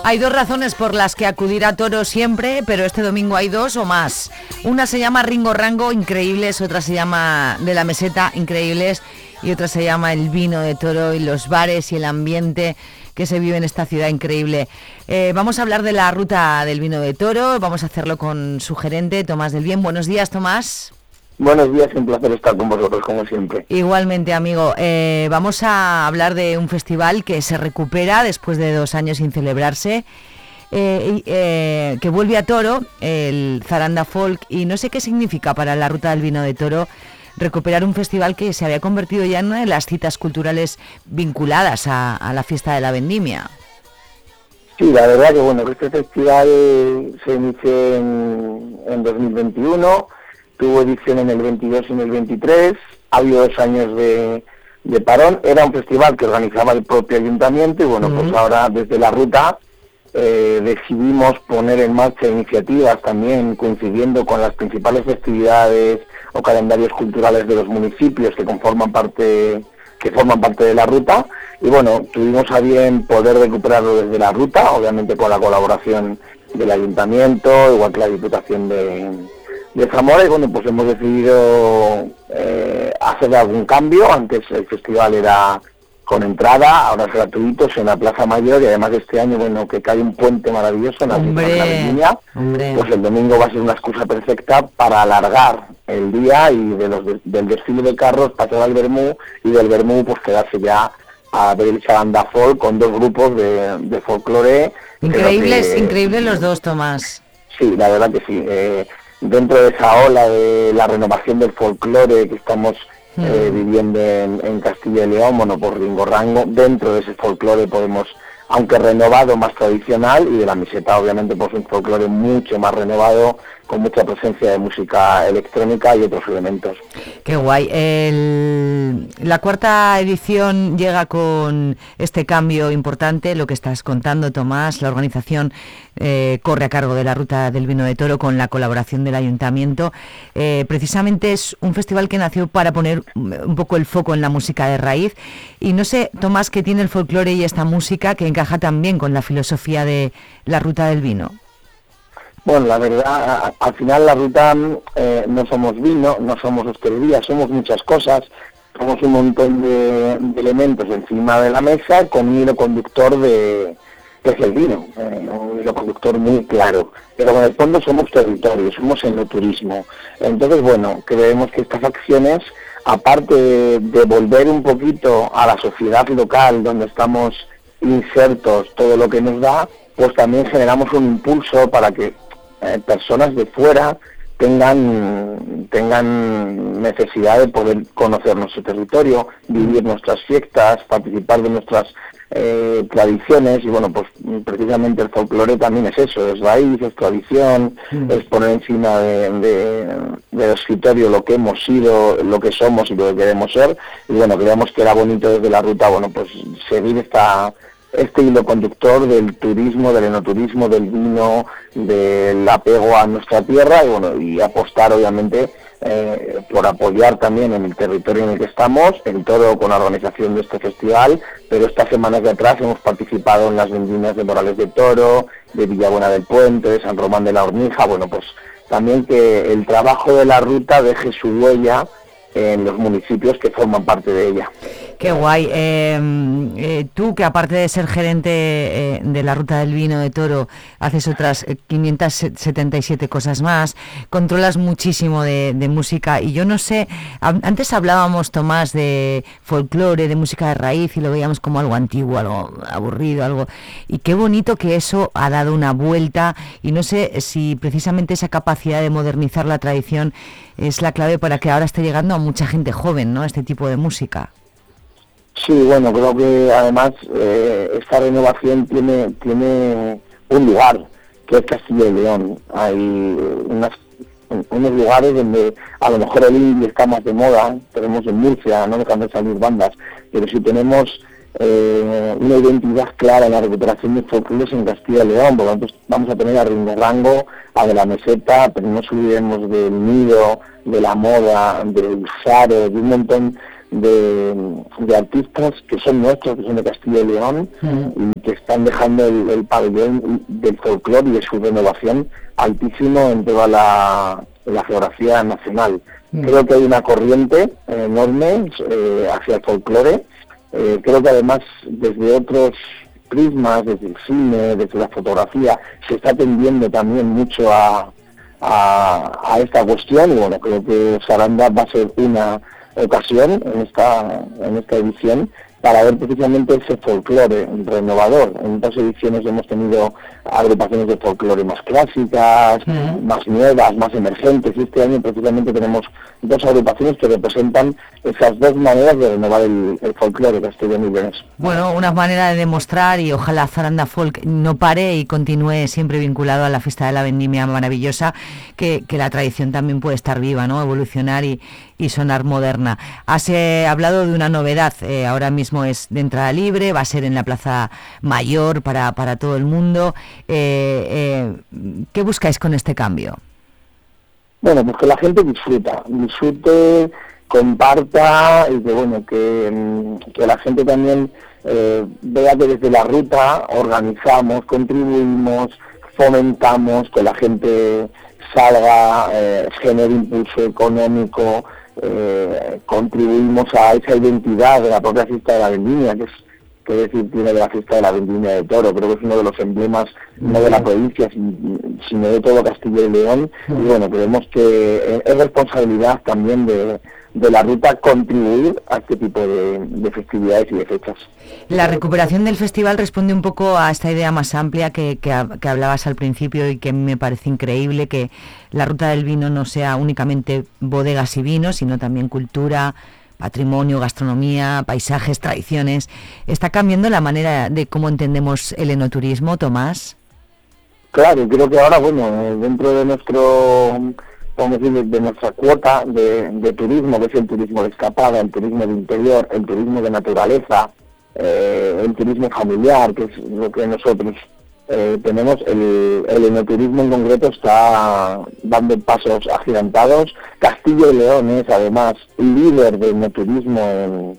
Hay dos razones por las que acudir a Toro siempre, pero este domingo hay dos o más. Una se llama Ringo Rango, increíbles, otra se llama De la Meseta, increíbles, y otra se llama El Vino de Toro y los bares y el ambiente que se vive en esta ciudad increíble. Vamos a hablar de la ruta del Vino de Toro, vamos a hacerlo con su gerente, Tomás del Bien. Buenos días, Tomás. Buenos días, un placer estar con vosotros, como siempre. Igualmente, amigo. Vamos a hablar de un festival que se recupera después de 2 años sin celebrarse, que vuelve a Toro, el Zaranda Folk, y no sé qué significa para la ruta del Vino de Toro recuperar un festival que se había convertido ya en una de las citas culturales vinculadas a la fiesta de la vendimia. Sí, la verdad que bueno, este festival se inició en 2021, tuvo edición en el 22 y en el 23, ha habido 2 años de parón. Era un festival que organizaba el propio ayuntamiento y bueno, pues ahora desde la ruta decidimos poner en marcha iniciativas también coincidiendo con las principales festividades o calendarios culturales de los municipios que forman parte de la ruta, y bueno, tuvimos a bien poder recuperarlo desde la ruta, obviamente con la colaboración del ayuntamiento, igual que la Diputación de Zamora, y bueno, pues hemos decidido hacer algún cambio. Antes el festival era con entrada, ahora es gratuito, es en la Plaza Mayor, y además este año, bueno, que cae un puente maravilloso en la Vendimia, pues el domingo va a ser una excusa perfecta para alargar el día y del desfile de carros pasar al Bermú, y del Bermú pues quedarse ya a ver el Zaranda Folk con 2 grupos de folclore. Increíbles los dos, Tomás. Sí, la verdad que sí. Dentro de esa ola de la renovación del folclore que estamos viviendo en Castilla y León, bueno, por Ringo Rango, dentro de ese folclore podemos, aunque renovado, más tradicional, y de la meseta obviamente pues un folclore mucho más renovado, con mucha presencia de música electrónica y otros elementos. Qué guay. La 4ª edición llega con este cambio importante, lo que estás contando, Tomás. La organización corre a cargo de la Ruta del Vino de Toro con la colaboración del Ayuntamiento. Precisamente es un festival que nació para poner un poco el foco en la música de raíz. Y no sé, Tomás, qué tiene el folclore y esta música que encaja también con la filosofía de la Ruta del Vino. Bueno, la verdad, al final la ruta no somos vino, no somos hostelería, somos muchas cosas, somos un montón de elementos encima de la mesa con un hilo conductor que es el vino, un hilo conductor muy claro, pero en el fondo somos territorio, somos enoturismo. Entonces, bueno, creemos que estas acciones, aparte de volver un poquito a la sociedad local donde estamos insertos todo lo que nos da, pues también generamos un impulso para que personas de fuera tengan necesidad de poder conocer nuestro territorio, vivir nuestras fiestas, participar de nuestras tradiciones. Y bueno, pues precisamente el folclore también es eso, es raíz, es tradición, es poner encima del escritorio lo que hemos sido, lo que somos y lo que queremos ser. Y bueno, creíamos que era bonito desde la ruta, bueno, pues seguir este hilo conductor del turismo, del enoturismo, del vino, del apego a nuestra tierra, y bueno, y apostar obviamente por apoyar también en el territorio en el que estamos, en todo con la organización de este festival. Pero estas semanas de atrás hemos participado en las vendimias de Morales de Toro, de Villabuena del Puente, de San Román de la Hornija. Bueno, pues también que el trabajo de la ruta deje su huella en los municipios que forman parte de ella. Qué guay. Tú, que aparte de ser gerente de la Ruta del Vino de Toro, haces otras 577 cosas más, controlas muchísimo de música, y yo no sé, antes hablábamos, Tomás, de folclore, de música de raíz, y lo veíamos como algo antiguo, algo aburrido, y qué bonito que eso ha dado una vuelta, y no sé si precisamente esa capacidad de modernizar la tradición es la clave para que ahora esté llegando a mucha gente joven, ¿no?, este tipo de música. Sí, bueno, creo que además esta renovación tiene un lugar, que es Castilla y León. Hay unos lugares donde a lo mejor el indie está más de moda. Tenemos en Murcia, no dejan de salir bandas, pero si tenemos una identidad clara en la recuperación de folclores en Castilla y León, por lo tanto vamos a tener a Ringo Rango, a De la Meseta, pero no nos olvidemos del Nido, de la Moda, del Saro, de un montón de artistas que son nuestros, que son de Castilla y León, y que están dejando el pabellón del folclore y de su renovación altísimo en toda la geografía nacional. Creo que hay una corriente enorme hacia el folclore. Creo que además desde otros prismas, desde el cine, desde la fotografía, se está tendiendo también mucho a esta cuestión, y bueno, creo que Saranda va a ser una ocasión en esta edición para ver precisamente ese folclore renovador. En otras ediciones hemos tenido agrupaciones de folclore más clásicas, más nuevas, más emergentes, y este año precisamente tenemos dos agrupaciones que representan esas dos maneras de renovar el folclore castellano y leonés. Bueno, una manera de demostrar, y ojalá Zaranda Folk no pare y continúe siempre vinculado a la fiesta de la vendimia maravillosa, que la tradición también puede estar viva, ¿no? Evolucionar y sonar moderna. Has hablado de una novedad, ahora mismo es de entrada libre, va a ser en la Plaza Mayor para todo el mundo. ¿Qué buscáis con este cambio? Bueno, pues que la gente disfrute, comparta, y que bueno, que la gente también vea que desde la ruta organizamos, contribuimos, fomentamos, que la gente salga, genere impulso económico, contribuimos a esa identidad de la propia fiesta de la vendimia, que decir tiene de la fiesta de la vendimia de toro. Creo que es uno de los emblemas no de la provincia, sino de todo Castilla y León, y bueno, creemos que es responsabilidad también de la ruta contribuir a este tipo de festividades y de fechas. La recuperación del festival responde un poco a esta idea más amplia que hablabas al principio, y que me parece increíble, que la Ruta del Vino no sea únicamente bodegas y vinos, sino también cultura, patrimonio, gastronomía, paisajes, tradiciones. ¿Está cambiando la manera de cómo entendemos el enoturismo, Tomás? Claro, creo que ahora, bueno, dentro de de nuestra cuota de turismo, que es el turismo de escapada, el turismo de interior, el turismo de naturaleza, el turismo familiar, que es lo que nosotros tenemos, el enoturismo en concreto está dando pasos agigantados. Castilla y León es además líder de enoturismo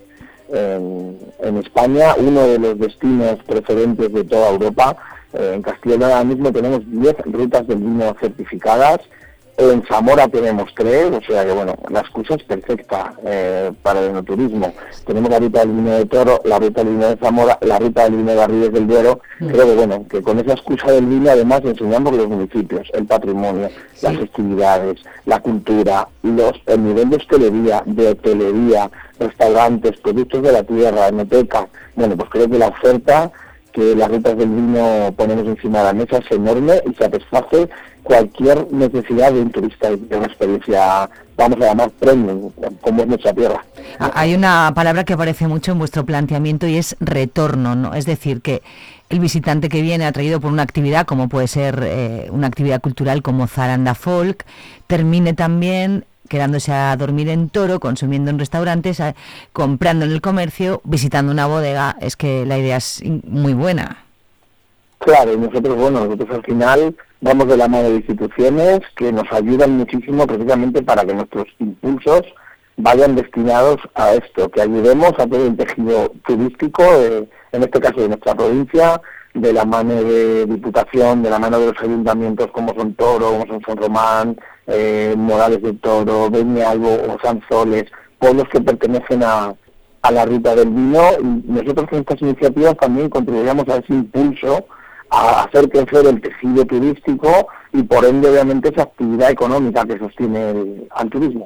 en España, uno de los destinos preferentes de toda Europa. En Castilla y León ahora mismo tenemos 10 rutas del vino certificadas. En Zamora tenemos 3, o sea que bueno, la excusa es perfecta para el enoturismo. Tenemos la ruta del vino de Toro, la ruta del vino de Zamora, la ruta del vino de Arribes del Duero. Creo que bueno, que con esa excusa del vino además enseñamos los municipios, el patrimonio, las festividades, la cultura, el nivel de hostelería, restaurantes, productos de la tierra, enoteca. Bueno, pues creo que la oferta que las rutas del vino ponemos encima de la mesa es enorme y satisface cualquier necesidad de un turista de una experiencia, vamos a llamar premium, como es nuestra tierra. Hay una palabra que aparece mucho en vuestro planteamiento, y es retorno, ¿no? Es decir, que el visitante que viene atraído por una actividad, como puede ser una actividad cultural como Zaranda Folk, termine también quedándose a dormir en Toro, consumiendo en restaurantes, comprando en el comercio, visitando una bodega. Es que la idea es muy buena. Claro, y nosotros al final vamos de la mano de instituciones que nos ayudan muchísimo precisamente para que nuestros impulsos vayan destinados a esto, que ayudemos a todo el tejido turístico, en este caso de nuestra provincia, de la mano de Diputación, de la mano de los ayuntamientos como son Toro, como son San Román, Morales de Toro, Beñalbo o Sanzoles, pueblos que pertenecen a la ruta del vino, y nosotros con estas iniciativas también contribuimos a ese impulso a hacer crecer el tejido turístico y por ende obviamente esa actividad económica que sostiene al turismo.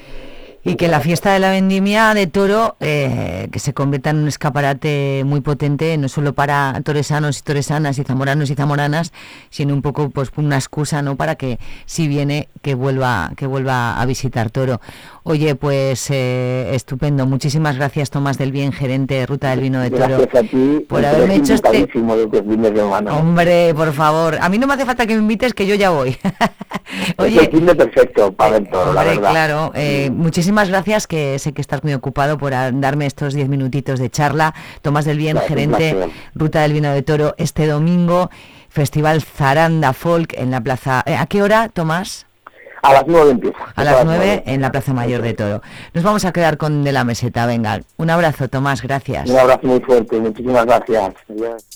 Y que la fiesta de la vendimia de Toro que se convierta en un escaparate muy potente, no solo para toresanos y toresanas y zamoranos y zamoranas, sino un poco pues una excusa, ¿no?, para que si viene que vuelva a visitar Toro. Oye, pues estupendo. Muchísimas gracias, Tomás del Bien, gerente de Ruta del Vino de Toro. Gracias a ti por haberme hecho Hombre, por favor. A mí no me hace falta que me invites, que yo ya voy. Oye, es el fin de perfecto para el Toro, la verdad. Claro, muchísimas gracias, que sé que estás muy ocupado, por darme estos 10 minutitos de charla. Tomás del Bien, gerente Ruta del Vino de Toro, este domingo, Festival Zaranda Folk en la plaza. ¿A qué hora, Tomás? A las 9 empieza. A las 9 en la Plaza Mayor de Toro. Nos vamos a quedar con De la Meseta, venga. Un abrazo, Tomás, gracias. Un abrazo muy fuerte, muchísimas gracias. Adiós.